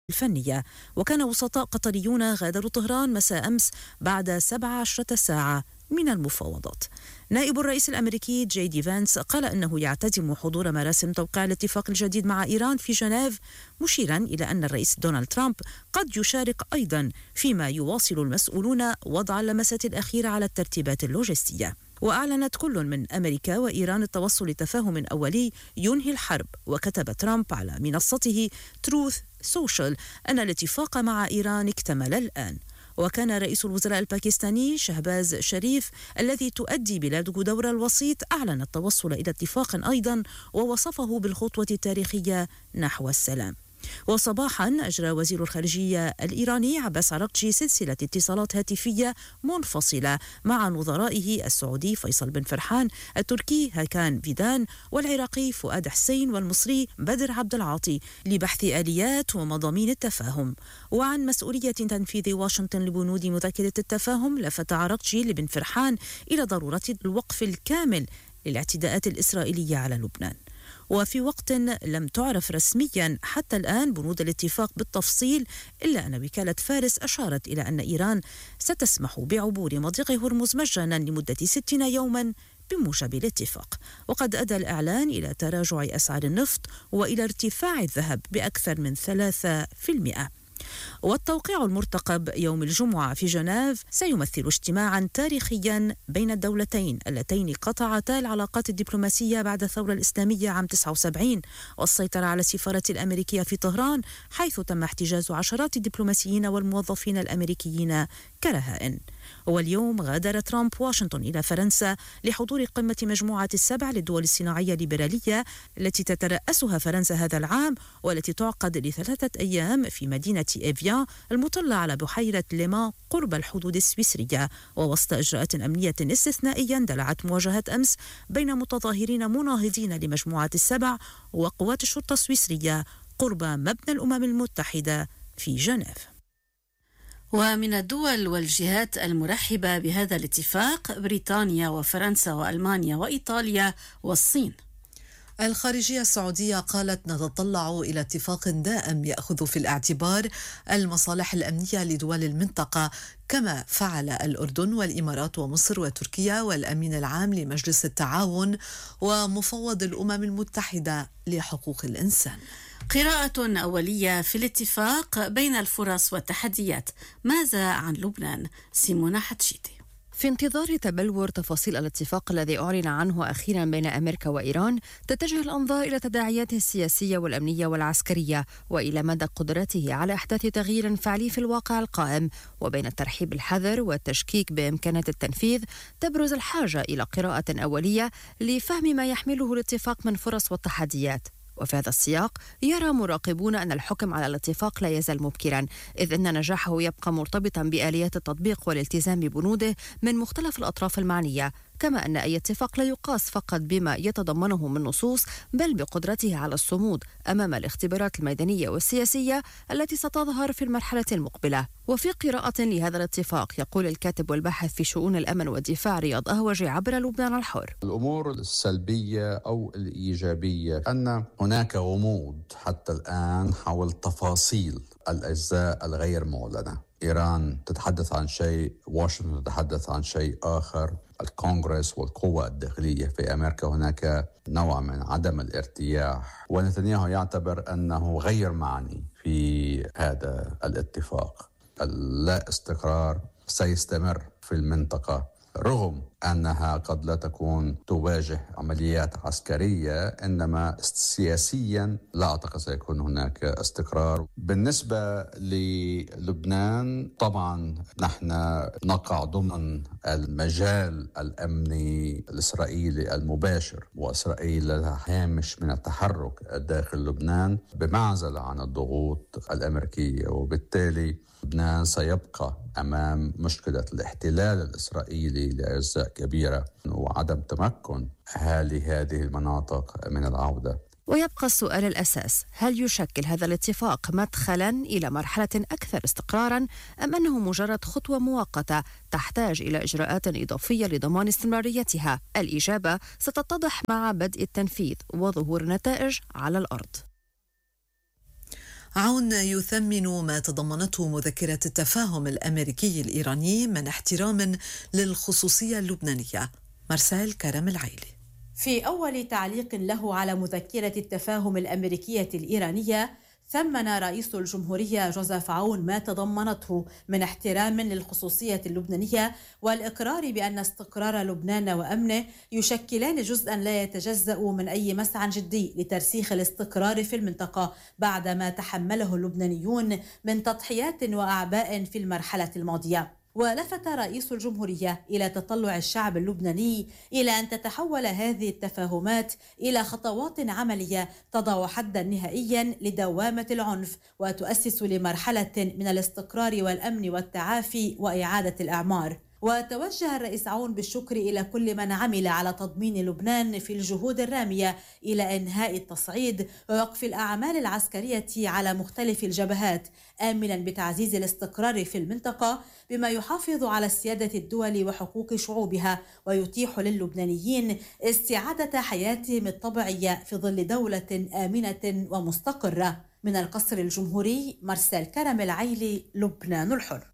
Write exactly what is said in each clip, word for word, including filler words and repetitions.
الفنية. وكان وسطاء قطريون غادروا طهران مساء أمس بعد سبع عشرة ساعة من المفاوضات. نائب الرئيس الأمريكي جي دي فانس قال أنه يعتزم حضور مراسم توقيع الاتفاق الجديد مع إيران في جنيف، مشيرا إلى أن الرئيس دونالد ترامب قد يشارك أيضا، فيما يواصل المسؤولون وضع اللمسات الأخيرة على الترتيبات اللوجستية. وأعلنت كل من أمريكا وإيران التوصل لتفاهم أولي ينهي الحرب. وكتب ترامب على منصته تروث سوشيال أن الاتفاق مع إيران اكتمل الآن. وكان رئيس الوزراء الباكستاني شهباز شريف الذي تؤدي بلاده دور الوسيط أعلن التوصل إلى اتفاق أيضا، ووصفه بالخطوة التاريخية نحو السلام. وصباحا أجرى وزير الخارجية الإيراني عباس عراقجي سلسلة اتصالات هاتفية منفصلة مع نظرائه السعودي فيصل بن فرحان، التركي هاكان فيدان، والعراقي فؤاد حسين، والمصري بدر عبد العاطي لبحث آليات ومضامين التفاهم. وعن مسؤولية تنفيذ واشنطن لبنود مذكرة التفاهم، لفت عراقجي لبن فرحان إلى ضرورة الوقف الكامل للاعتداءات الإسرائيلية على لبنان. وفي وقت لم تعرف رسميا حتى الآن بنود الاتفاق بالتفصيل، إلا أن وكالة فارس أشارت إلى أن إيران ستسمح بعبور مضيق هرمز مجانا لمدة ستين يوما بموجب الاتفاق. وقد أدى الإعلان إلى تراجع أسعار النفط وإلى ارتفاع الذهب بأكثر من ثلاثة بالمئة. والتوقيع المرتقب يوم الجمعة في جنيف سيمثل اجتماعا تاريخيا بين الدولتين اللتين قطعتا العلاقات الدبلوماسية بعد الثورة الإسلامية عام تسعة وسبعين والسيطرة على السفارة الأمريكية في طهران، حيث تم احتجاز عشرات الدبلوماسيين والموظفين الأمريكيين كرهائن. واليوم غادر ترامب واشنطن إلى فرنسا لحضور قمة مجموعة السبع للدول الصناعية الليبرالية التي تترأسها فرنسا هذا العام، والتي تعقد لثلاثة أيام في مدينة إيفيان المطلة على بحيرة ليما قرب الحدود السويسرية، ووسط إجراءات أمنية استثنائية اندلعت مواجهة أمس بين متظاهرين مناهضين لمجموعة السبع وقوات الشرطة السويسرية قرب مبنى الأمم المتحدة في جنيف. ومن الدول والجهات المرحبة بهذا الاتفاق بريطانيا وفرنسا وألمانيا وإيطاليا والصين. الخارجية السعودية قالت نتطلع إلى اتفاق دائم يأخذ في الاعتبار المصالح الأمنية لدول المنطقة، كما فعل الأردن والإمارات ومصر وتركيا والأمين العام لمجلس التعاون ومفوض الأمم المتحدة لحقوق الإنسان. قراءة أولية في الاتفاق بين الفرص والتحديات. ماذا عن لبنان؟ سيمونة حتشيتي. في انتظار تبلور تفاصيل الاتفاق الذي أعلن عنه أخيرا بين أمريكا وإيران، تتجه الأنظار إلى تداعياته السياسية والأمنية والعسكرية، وإلى مدى قدرته على إحداث تغيير فعلي في الواقع القائم. وبين الترحيب الحذر والتشكيك بإمكانية التنفيذ، تبرز الحاجة إلى قراءة أولية لفهم ما يحمله الاتفاق من فرص والتحديات. وفي هذا السياق يرى مراقبون أن الحكم على الاتفاق لا يزال مبكرا، إذ أن نجاحه يبقى مرتبطا بآليات التطبيق والالتزام ببنوده من مختلف الأطراف المعنية، كما أن أي اتفاق لا يقاس فقط بما يتضمنه من نصوص، بل بقدرته على الصمود أمام الاختبارات الميدانية والسياسية التي ستظهر في المرحلة المقبلة. وفي قراءة لهذا الاتفاق يقول الكاتب والباحث في شؤون الأمن والدفاع رياض أهوجي عبر لبنان الحر: الأمور السلبية أو الإيجابية أن هناك غموض حتى الآن حول تفاصيل الأجزاء الغير معلنة. إيران تتحدث عن شيء، واشنطن تتحدث عن شيء آخر، الكونغرس والقوى الداخلية في أمريكا هناك نوع من عدم الارتياح، ونتنياهو يعتبر أنه غير معني في هذا الاتفاق. اللا استقرار سيستمر في المنطقة رغم أنها قد لا تكون تواجه عمليات عسكرية، إنما سياسيا لا أعتقد سيكون هناك استقرار. بالنسبة للبنان طبعا نحن نقع ضمن المجال الأمني الإسرائيلي المباشر، وإسرائيل لها هامش من التحرك داخل لبنان بمعزل عن الضغوط الأمريكية، وبالتالي لبنان سيبقى أمام مشكلة الاحتلال الإسرائيلي لأجزاء كبيرة وعدم تمكن أهالي هذه المناطق من العودة. ويبقى السؤال الأساس: هل يشكل هذا الاتفاق مدخلا إلى مرحلة أكثر استقرارا، أم أنه مجرد خطوة مؤقتة تحتاج إلى إجراءات إضافية لضمان استمراريتها؟ الإجابة ستتضح مع بدء التنفيذ وظهور نتائج على الأرض. عون يثمن ما تضمنته مذكرة التفاهم الأمريكي الإيراني من احترام للخصوصية اللبنانية. مرسال كرم العيلي. في أول تعليق له على مذكرة التفاهم الأمريكية الإيرانية، ثمن رئيس الجمهورية جوزيف عون ما تضمنته من احترام للخصوصية اللبنانية والإقرار بأن استقرار لبنان وأمنه يشكلان جزءا لا يتجزأ من أي مسعى جدي لترسيخ الاستقرار في المنطقة بعدما تحمله اللبنانيون من تضحيات وأعباء في المرحلة الماضية. ولفت رئيس الجمهورية إلى تطلع الشعب اللبناني إلى أن تتحول هذه التفاهمات إلى خطوات عملية تضع حدا نهائيا لدوامة العنف وتؤسس لمرحلة من الاستقرار والأمن والتعافي وإعادة الإعمار. وتوجه الرئيس عون بالشكر إلى كل من عمل على تضمين لبنان في الجهود الرامية إلى إنهاء التصعيد ووقف الأعمال العسكرية على مختلف الجبهات، آملا بتعزيز الاستقرار في المنطقة بما يحافظ على السيادة الدول وحقوق شعوبها ويتيح للبنانيين استعادة حياتهم الطبيعية في ظل دولة آمنة ومستقرة. من القصر الجمهوري، مرسال كرم العيلي، لبنان الحر.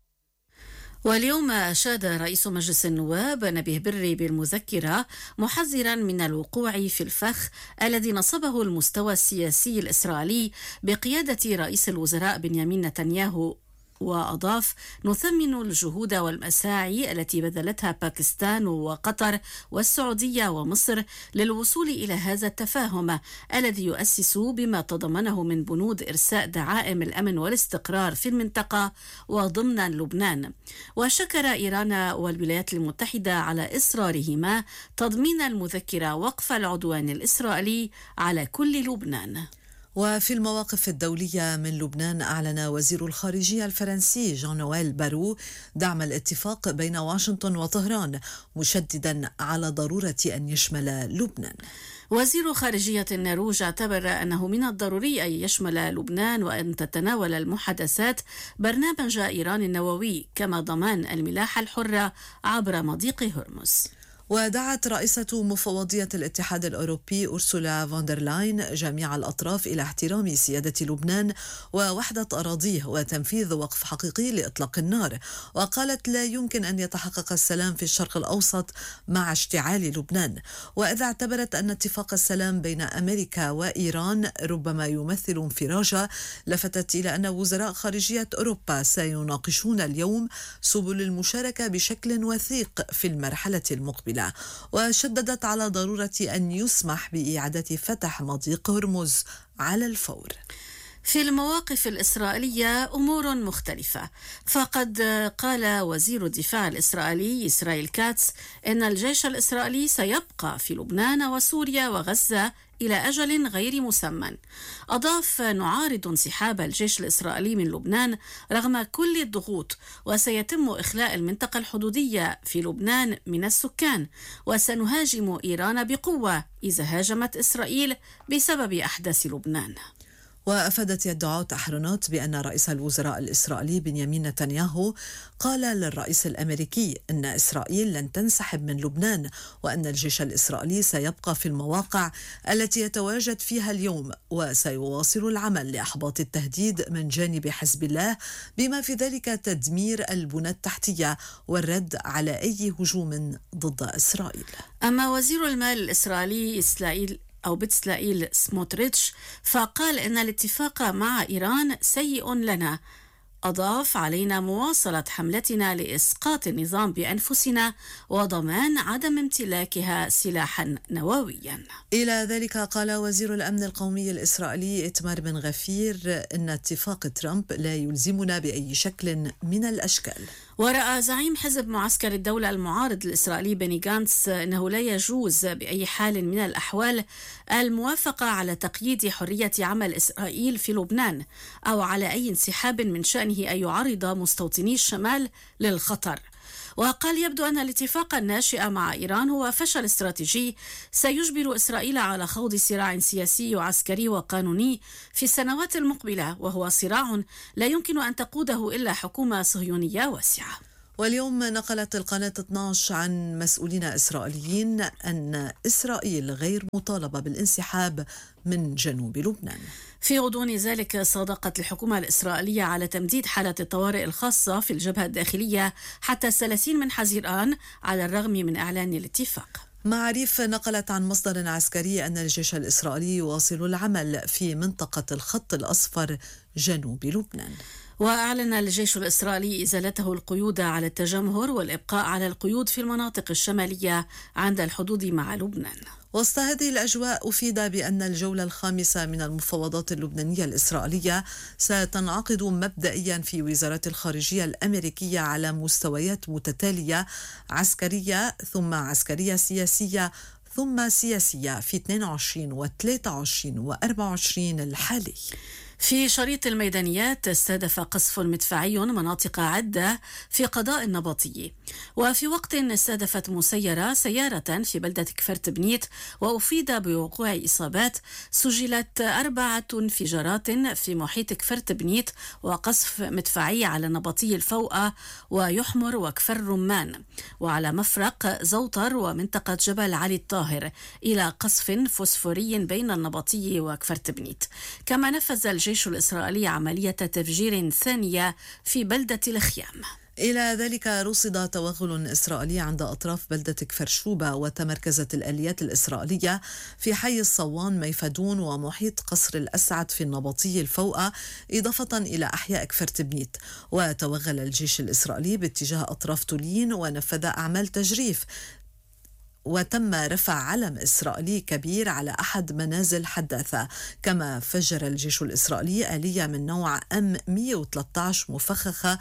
واليوم أشاد رئيس مجلس النواب نبيه بري بالمذكرة محذرا من الوقوع في الفخ الذي نصبه المستوى السياسي الإسرائيلي بقيادة رئيس الوزراء بنيامين نتنياهو، وأضاف: نثمن الجهود والمساعي التي بذلتها باكستان وقطر والسعودية ومصر للوصول إلى هذا التفاهم الذي يؤسس بما تضمنه من بنود إرساء دعائم الأمن والاستقرار في المنطقة وضمن لبنان. وشكر إيران والولايات المتحدة على إصرارهما تضمين المذكرة وقف العدوان الإسرائيلي على كل لبنان. وفي المواقف الدولية من لبنان، أعلن وزير الخارجية الفرنسي جان نويل بارو دعم الاتفاق بين واشنطن وطهران، مشددا على ضرورة أن يشمل لبنان. وزير خارجية النرويج اعتبر أنه من الضروري أن يشمل لبنان وأن تتناول المحادثات برنامج إيران النووي كما ضمان الملاحة الحرة عبر مضيق هرمز. ودعت رئيسة مفوضية الاتحاد الأوروبي أورسولا فوندر لاين جميع الأطراف إلى احترام سيادة لبنان ووحدة أراضيه وتنفيذ وقف حقيقي لإطلاق النار. وقالت: لا يمكن أن يتحقق السلام في الشرق الأوسط مع اشتعال لبنان. وإذا اعتبرت أن اتفاق السلام بين أمريكا وإيران ربما يمثل انفراجة، لفتت إلى أن وزراء خارجية أوروبا سيناقشون اليوم سبل المشاركة بشكل وثيق في المرحلة المقبلة. وشددت على ضرورة أن يسمح بإعادة فتح مضيق هرمز على الفور. في المواقف الإسرائيلية أمور مختلفة، فقد قال وزير الدفاع الإسرائيلي إسرائيل كاتس إن الجيش الإسرائيلي سيبقى في لبنان وسوريا وغزة إلى أجل غير مسمى. أضاف: نعارض انسحاب الجيش الإسرائيلي من لبنان رغم كل الضغوط، وسيتم إخلاء المنطقة الحدودية في لبنان من السكان، وسنهاجم إيران بقوة إذا هاجمت إسرائيل بسبب أحداث لبنان. وأفادت يدعوت أحرنوت بأن رئيس الوزراء الإسرائيلي بنيامين نتنياهو قال للرئيس الأمريكي أن إسرائيل لن تنسحب من لبنان، وأن الجيش الإسرائيلي سيبقى في المواقع التي يتواجد فيها اليوم، وسيواصل العمل لإحباط التهديد من جانب حزب الله، بما في ذلك تدمير البنى التحتية والرد على أي هجوم ضد إسرائيل. أما وزير المال الإسرائيلي إسرائيل أو بتسلائيل سموتريتش فقال إن الاتفاق مع إيران سيء لنا. أضاف: علينا مواصلة حملتنا لإسقاط النظام بأنفسنا وضمان عدم امتلاكها سلاحا نوويا. إلى ذلك قال وزير الأمن القومي الإسرائيلي إتمار بن غفير إن اتفاق ترامب لا يلزمنا بأي شكل من الأشكال. ورأى زعيم حزب معسكر الدولة المعارض الإسرائيلي بني غانتس أنه لا يجوز بأي حال من الأحوال الموافقة على تقييد حرية عمل إسرائيل في لبنان أو على أي انسحاب من شأنه أن يعرض مستوطني الشمال للخطر. وقال: يبدو أن الاتفاق الناشئ مع إيران هو فشل استراتيجي سيجبر إسرائيل على خوض صراع سياسي وعسكري وقانوني في السنوات المقبلة، وهو صراع لا يمكن أن تقوده إلا حكومة صهيونية واسعة. واليوم نقلت القناة اثني عشر عن مسؤولين إسرائيليين أن إسرائيل غير مطالبة بالانسحاب من جنوب لبنان. في غضون ذلك صادقت الحكومة الإسرائيلية على تمديد حالة الطوارئ الخاصة في الجبهة الداخلية حتى الثلاثين من حزيران على الرغم من إعلان الاتفاق. معاريف نقلت عن مصدر عسكري أن الجيش الإسرائيلي يواصل العمل في منطقة الخط الأصفر جنوب لبنان. وأعلن الجيش الإسرائيلي إزالته القيود على التجمهر والإبقاء على القيود في المناطق الشمالية عند الحدود مع لبنان. وسط هذه الأجواء أفيد بأن الجولة الخامسة من المفاوضات اللبنانية الإسرائيلية ستنعقد مبدئيا في وزارة الخارجية الأمريكية على مستويات متتالية، عسكرية ثم عسكرية سياسية ثم سياسية في اثنين وعشرين وثلاثة وعشرين وأربعة وعشرين الحالي. في شريط الميدانيات استهدف قصف مدفعي مناطق عدة في قضاء النبطي، وفي وقت استهدفت مسيرة سيارة في بلدة كفرت بنيت وأفيد بوقوع إصابات. سجلت أربعة انفجارات في محيط كفرت بنيت وقصف مدفعي على النبطي الفوقة ويحمر وكفر رمان وعلى مفرق زوطر ومنطقة جبل علي الطاهر، إلى قصف فوسفوري بين النبطي وكفرت بنيت. كما نفذ الجيش الجيش الإسرائيلي عملية تفجير ثانية في بلدة الخيام. إلى ذلك رصد توغل إسرائيلي عند أطراف بلدة كفر شوبة، وتمركزت الآليات الإسرائيلية في حي الصوان ميفدون ومحيط قصر الأسعد في النبطي الفوقة، إضافة إلى أحياء كفرت بنيت. وتوغل الجيش الإسرائيلي باتجاه أطراف تولين ونفذ أعمال تجريف، وتم رفع علم إسرائيلي كبير على أحد منازل حداثة. كما فجر الجيش الإسرائيلي آلية من نوع أم مئة وثلاثة عشر مفخخة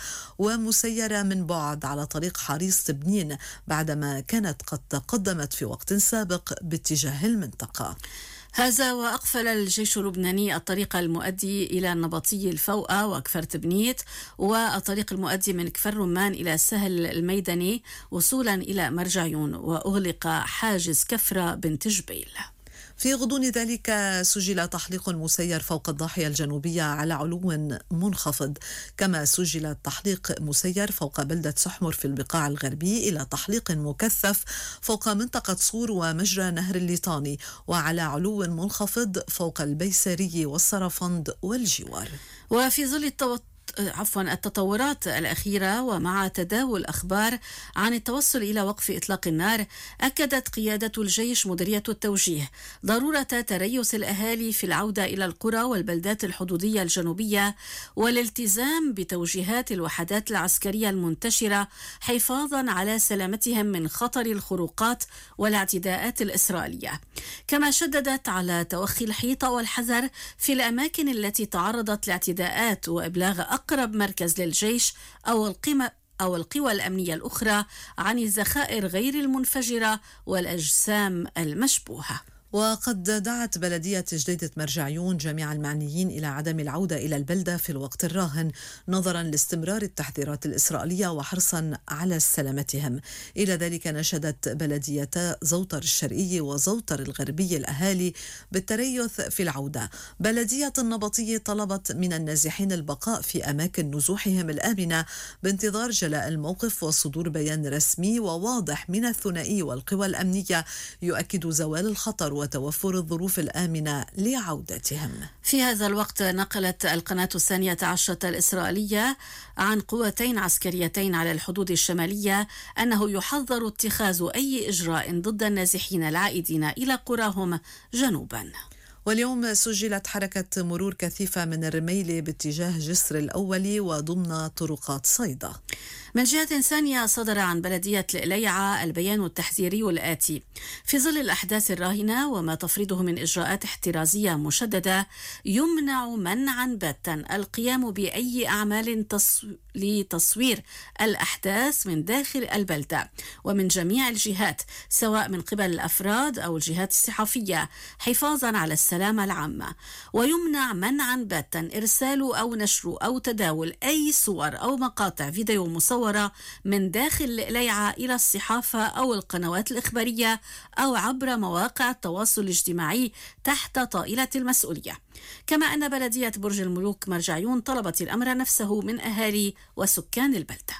ومسيرة من بعد على طريق حريص تبنين، بعدما كانت قد تقدمت في وقت سابق باتجاه المنطقة. هذا وأقفل الجيش اللبناني الطريق المؤدي إلى النبطي الفوقة وكفرت بنيت، والطريق المؤدي من كفر رمان إلى سهل الميداني وصولا إلى مرجعيون، وأغلق حاجز كفرة بنت جبيل. في غضون ذلك سجل تحليق مسير فوق الضاحية الجنوبية على علو منخفض، كما سجل تحليق مسير فوق بلدة سحمر في البقاع الغربي، إلى تحليق مكثف فوق منطقة صور ومجرى نهر الليطاني، وعلى علو منخفض فوق البيسري والصرفند والجوار. وفي ظل التوتر عفوا التطورات الأخيرة ومع تداول أخبار عن التوصل إلى وقف إطلاق النار، أكدت قيادة الجيش مديرية التوجيه ضرورة تريث الأهالي في العودة إلى القرى والبلدات الحدودية الجنوبية والالتزام بتوجيهات الوحدات العسكرية المنتشرة حفاظا على سلامتهم من خطر الخروقات والاعتداءات الإسرائيلية. كما شددت على توخي الحيطة والحذر في الأماكن التي تعرضت لاعتداءات، وإبلاغ أقرب مركز للجيش أو القمة أو القوى الأمنية الأخرى عن الذخائر غير المنفجرة والأجسام المشبوهة. وقد دعت بلدية جديدة مرجعيون جميع المعنيين إلى عدم العودة إلى البلدة في الوقت الراهن، نظرا لاستمرار التحذيرات الإسرائيلية وحرصا على سلامتهم. إلى ذلك نشدت بلديتا زوطر الشرقي وزوطر الغربي الأهالي بالتريث في العودة. بلدية النبطي طلبت من النازحين البقاء في أماكن نزوحهم الآمنة بانتظار جلاء الموقف وصدور بيان رسمي وواضح من الثنائي والقوى الأمنية يؤكد زوال الخطر وتوفر الظروف الآمنة لعودتهم. في هذا الوقت نقلت القناة الثانية عشرة الإسرائيلية عن قوتين عسكريتين على الحدود الشمالية أنه يحظر اتخاذ أي إجراء ضد النازحين العائدين إلى قراهم جنوبا. واليوم سجلت حركة مرور كثيفة من الرميلة باتجاه جسر الأول وضمن طرقات صيدا. من جهة ثانية صدر عن بلدية القليعة البيان التحذيري الآتي: في ظل الأحداث الراهنة وما تفرضه من إجراءات احترازية مشددة، يمنع منعا باتا القيام بأي أعمال تص... لتصوير الأحداث من داخل البلدة ومن جميع الجهات، سواء من قبل الأفراد أو الجهات الصحفية، حفاظا على السلامة العامة. ويمنع منعا باتا إرسال أو نشر أو تداول أي صور أو مقاطع فيديو مصورة من داخل القليعة إلى الصحافة أو القنوات الإخبارية أو عبر مواقع التواصل الاجتماعي تحت طائلة المسؤولية. كما أن بلدية برج الملوك مرجعيون طلبت الأمر نفسه من أهالي وسكان البلدة.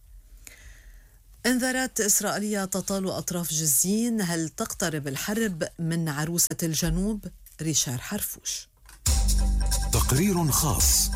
انذارات إسرائيلية تطال أطراف جزين، هل تقترب الحرب من عروسة الجنوب؟ ريشار حرفوش. تقرير خاص.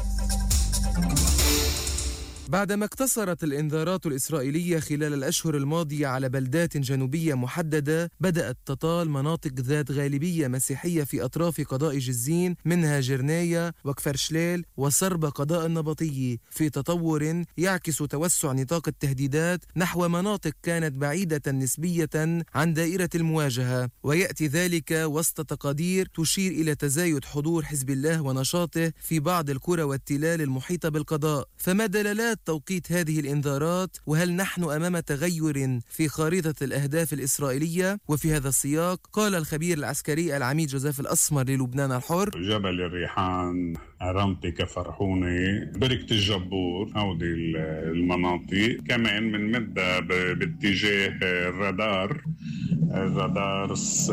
بعدما اقتصرت الإنذارات الإسرائيلية خلال الأشهر الماضية على بلدات جنوبية محددة، بدأت تطال مناطق ذات غالبية مسيحية في أطراف قضاء جزين، منها جرناية وكفر شليل وسربة قضاء النبطية، في تطور يعكس توسع نطاق التهديدات نحو مناطق كانت بعيدة نسبية عن دائرة المواجهة، ويأتي ذلك وسط تقادير تشير إلى تزايد حضور حزب الله ونشاطه في بعض القرى والتلال المحيطة بالقضاء. فما دلالات توقيت هذه الإنذارات؟ وهل نحن أمام تغير في خارطة الأهداف الإسرائيلية؟ وفي هذا السياق قال الخبير العسكري العميد جوزيف الأسمر للبنان الحر: جبل الريحان، رمتي، كفرحونة، بركة الجبور، هودي المناطق. كمان من مدة باتجاه الرادار الرادار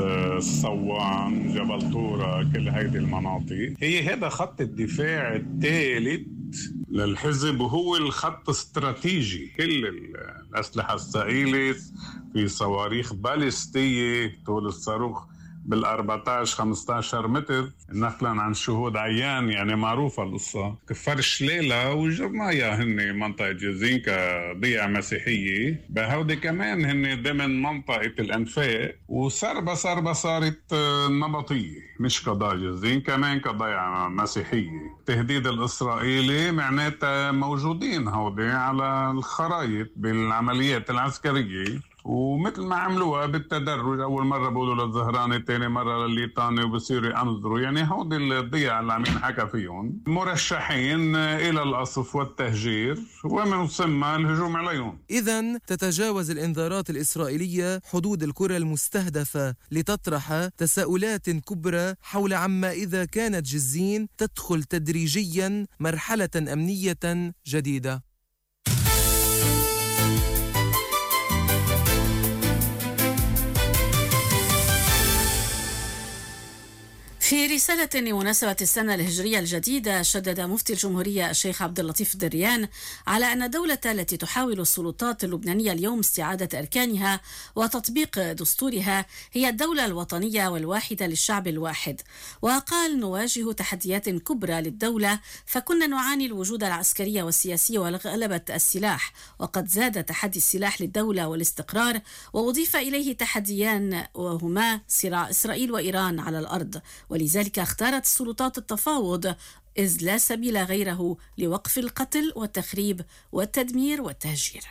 الصوان، جبل طورة، كل هيدي المناطق. هي هذا خط الدفاع الثالث للحزب، وهو الخط استراتيجي. كل الأسلحة الثقيلة، في صواريخ باليستية طول الصاروخ بالأربعتاشر خمستاشر متر، نقلا عن شهود عيان، يعني معروفة القصة. كفر شليلة وجرنايا هن منطقة جزين كضيعة مسيحية، بهودي كمان هن ضمن منطقة الأنفاق، وسربة سربة صارت نبطية، مش قضاء جزين، كمان كضيعة مسيحية. التهديد الإسرائيلي معناتها موجودين هودي على الخرائط بالعمليات العسكرية، ومثل ما عملوها بالتدرج، أول مرة بقولوا للزهراني، تاني مرة للليطاني، وبصيروا ينظروا. يعني هودي الضياع اللي عم ينحكى فيهم مرشحين إلى القصف والتهجير، ومن ثم الهجوم عليهم. إذن تتجاوز الإنذارات الإسرائيلية حدود القرى المستهدفة لتطرح تساؤلات كبرى حول عما إذا كانت جزين تدخل تدريجيا مرحلة أمنية جديدة. في رسالة لمناسبة السنة الهجرية الجديدة، شدد مفتي الجمهورية الشيخ عبد اللطيف الدريان على أن الدولة التي تحاول السلطات اللبنانية اليوم استعادة أركانها وتطبيق دستورها هي الدولة الوطنية والواحدة للشعب الواحد. وقال: نواجه تحديات كبرى للدولة، فكنا نعاني الوجود العسكري والسياسي وغلبة السلاح، وقد زاد تحدي السلاح للدولة والاستقرار، وأضيف إليه تحديان وهما صراع إسرائيل وإيران على الأرض. ولذلك اختارت السلطات التفاوض، إذ لا سبيل غيره لوقف القتل والتخريب والتدمير والتهجير.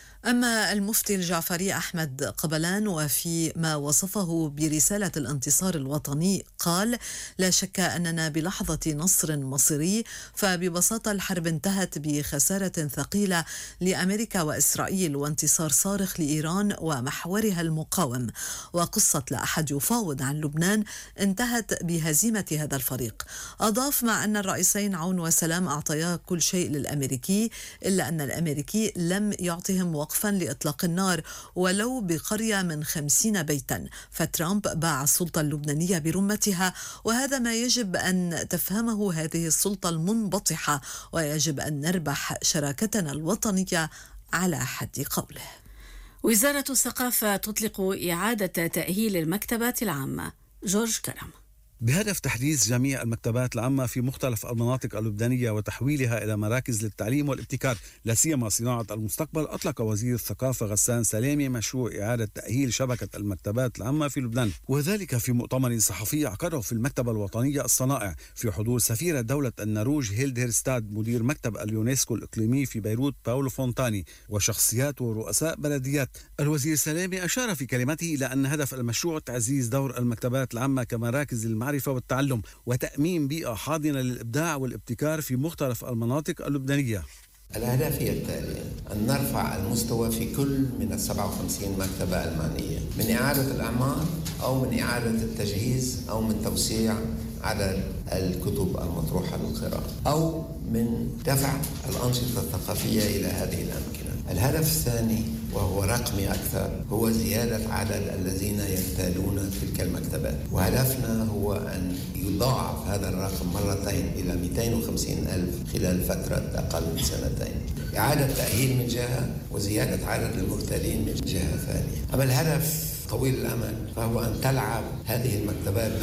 أما المفتي الجعفري أحمد قبلان وفي ما وصفه برسالة الانتصار الوطني قال: لا شك أننا بلحظة نصر مصيري، فببساطة الحرب انتهت بخسارة ثقيلة لأمريكا وإسرائيل وانتصار صارخ لإيران ومحورها المقاوم، وقصة لا أحد يفاوض عن لبنان انتهت بهزيمة هذا الفريق. أضاف: مع أن الرئيسين عون وسلام أعطيا كل شيء للأمريكي، إلا أن الأمريكي لم يعطهم وقفا لإطلاق النار ولو بقرية من خمسين بيتا، فترامب باع السلطة اللبنانية برمتها، وهذا ما يجب أن تفهمه هذه السلطة المنبطحة، ويجب أن نربح شراكتنا الوطنية على حد قوله. وزارة الثقافة تطلق إعادة تأهيل المكتبات العامة. جورج كرم. بهدف تحديث جميع المكتبات العامة في مختلف المناطق اللبنانية وتحويلها إلى مراكز للتعليم والابتكار، لا سيما صناعة المستقبل، أطلق وزير الثقافة غسان سلامي مشروع إعادة تأهيل شبكة المكتبات العامة في لبنان، وذلك في مؤتمر صحفي عقده في المكتبة الوطنية الصنائع في حضور سفيرة دولة النرويج هيلد هيرستاد، مدير مكتب اليونسكو الإقليمي في بيروت باولو فونتاني، وشخصيات ورؤساء بلديات. الوزير سلامي أشار في كلمته إلى أن هدف المشروع تعزيز دور المكتبات العامة كمراكز المعرفة والتعلم وتأمين بيئة حاضنة للإبداع والابتكار في مختلف المناطق اللبنانية. الأهداف هي التالية: أن نرفع المستوى في كل من السبعة وخمسين مكتبة المعنية، من إعادة الأعمار أو من إعادة التجهيز أو من توسيع عدد الكتب المطروحة للقراءة أو من دفع الأنشطة الثقافية إلى هذه الأمكنة. الهدف الثاني وهو رقمي أكثر هو زيادة عدد الذين يرتادون تلك المكتبات، وهدفنا هو أن يضاعف هذا الرقم مرتين إلى مئتين وخمسين ألف خلال فترة أقل من سنتين. إعادة تأهيل من جهة وزيادة عدد المرتادين من جهة ثانية. أما الهدف طويل الأمد فهو أن تلعب هذه المكتبات